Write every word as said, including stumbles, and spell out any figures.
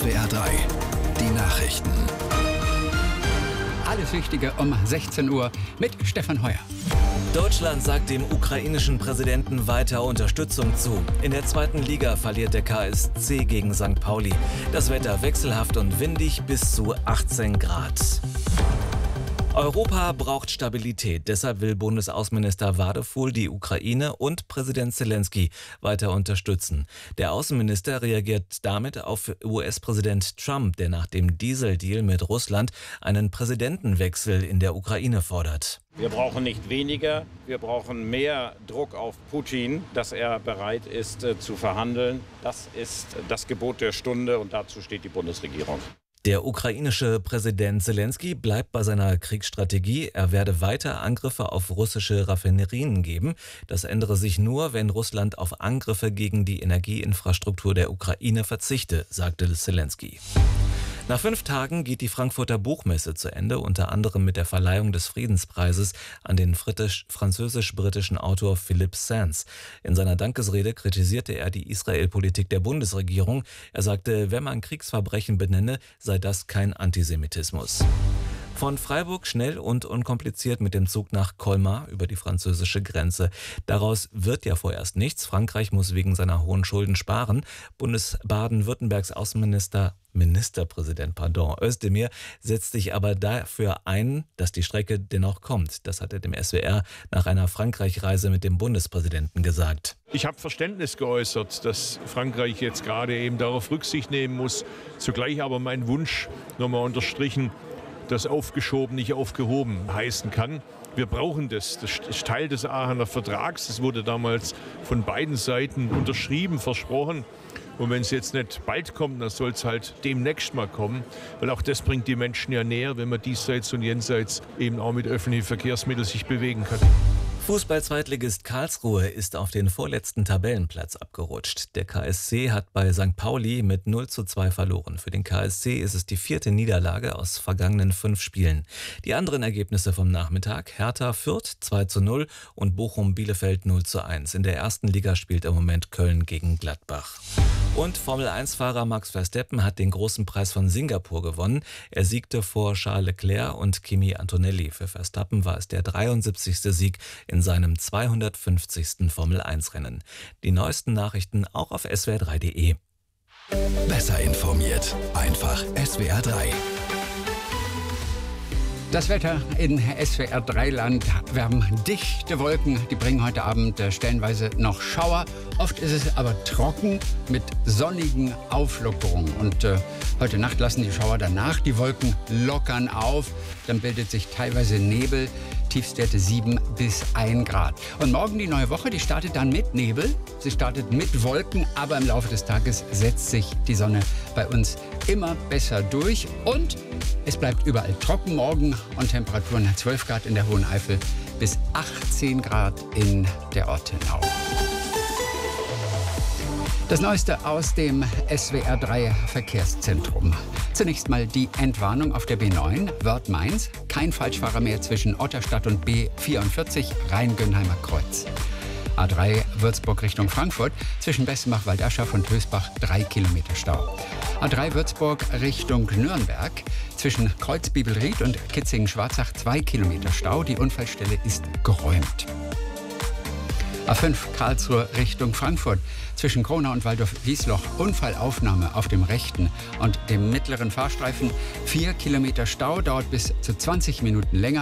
S W R drei, die Nachrichten. Alles Wichtige um sechzehn Uhr mit Stefan Heuer. Deutschland sagt dem ukrainischen Präsidenten weiter Unterstützung zu. In der zweiten Liga verliert der K S C gegen Sankt Pauli. Das Wetter wechselhaft und windig bis zu achtzehn Grad. Europa braucht Stabilität. Deshalb will Bundesaußenminister Wadefuhl die Ukraine und Präsident Zelensky weiter unterstützen. Der Außenminister reagiert damit auf U S-Präsident Trump, der nach dem Dieseldeal mit Russland einen Präsidentenwechsel in der Ukraine fordert. Wir brauchen nicht weniger, wir brauchen mehr Druck auf Putin, dass er bereit ist äh, zu verhandeln. Das ist das Gebot der Stunde und dazu steht die Bundesregierung. Der ukrainische Präsident Zelensky bleibt bei seiner Kriegsstrategie. Er werde weiter Angriffe auf russische Raffinerien geben. Das ändere sich nur, wenn Russland auf Angriffe gegen die Energieinfrastruktur der Ukraine verzichte, sagte Zelensky. Nach fünf Tagen geht die Frankfurter Buchmesse zu Ende, unter anderem mit der Verleihung des Friedenspreises an den französisch-britischen Autor Philippe Sands. In seiner Dankesrede kritisierte er die Israel-Politik der Bundesregierung. Er sagte, wenn man Kriegsverbrechen benenne, sei das kein Antisemitismus. Von Freiburg schnell und unkompliziert mit dem Zug nach Colmar über die französische Grenze. Daraus wird ja vorerst nichts. Frankreich muss wegen seiner hohen Schulden sparen. Bundes-Baden-Württembergs Außenminister Ministerpräsident, pardon, Özdemir setzt sich aber dafür ein, dass die Strecke dennoch kommt. Das hat er dem S W R nach einer Frankreich-Reise mit dem Bundespräsidenten gesagt. Ich habe Verständnis geäußert, dass Frankreich jetzt gerade eben darauf Rücksicht nehmen muss. Zugleich aber mein Wunsch nochmal unterstrichen, dass aufgeschoben nicht aufgehoben heißen kann. Wir brauchen das. Das ist Teil des Aachener Vertrags. Das wurde damals von beiden Seiten unterschrieben, versprochen. Und wenn es jetzt nicht bald kommt, dann soll es halt demnächst mal kommen. Weil auch das bringt die Menschen ja näher, wenn man diesseits und jenseits eben auch mit öffentlichen Verkehrsmitteln sich bewegen kann. Fußball-Zweitligist Karlsruhe ist auf den vorletzten Tabellenplatz abgerutscht. Der K S C hat bei Sankt Pauli mit null zu zwei verloren. Für den K S C ist es die vierte Niederlage aus vergangenen fünf Spielen. Die anderen Ergebnisse vom Nachmittag: Hertha Fürth zwei zu null und Bochum Bielefeld null zu eins. In der ersten Liga spielt im Moment Köln gegen Gladbach. Und Formel eins Fahrer Max Verstappen hat den großen Preis von Singapur gewonnen. Er siegte vor Charles Leclerc und Kimi Antonelli. Für Verstappen war es der dreiundsiebzigste Sieg in seinem zweihundertfünfzigsten Formel eins Rennen. Die neuesten Nachrichten auch auf S W R drei punkt de. Besser informiert, einfach S W R drei. Das Wetter in S W R drei Land. Wir haben dichte Wolken, die bringen heute Abend äh, stellenweise noch Schauer. Oft ist es aber trocken mit sonnigen Auflockerungen. Und äh, heute Nacht lassen die Schauer danach. Die Wolken lockern auf. Dann bildet sich teilweise Nebel. Tiefstwerte sieben bis ein Grad. Und morgen die neue Woche, die startet dann mit Nebel. Sie startet mit Wolken, aber im Laufe des Tages setzt sich die Sonne bei uns immer besser durch. Und es bleibt überall trocken morgen und Temperaturen zwölf Grad in der Hohen Eifel bis achtzehn Grad in der Ortenau. Das Neueste aus dem S W R drei Verkehrszentrum. Zunächst mal die Entwarnung auf der B neun, Wörth-Mainz. Kein Falschfahrer mehr zwischen Otterstadt und B vierundvierzig, Rhein-Gönnheimer Kreuz. A drei Würzburg Richtung Frankfurt, zwischen Bessenbach-Waldaschaf und Hösbach drei Kilometer Stau. A drei Würzburg Richtung Nürnberg, zwischen Kreuz-Bibelried und Kitzingen-Schwarzach zwei Kilometer Stau. Die Unfallstelle ist geräumt. A fünf Karlsruhe Richtung Frankfurt, zwischen Kronau und Waldorf-Wiesloch Unfallaufnahme auf dem rechten und dem mittleren Fahrstreifen. vier Kilometer Stau, dauert bis zu zwanzig Minuten länger.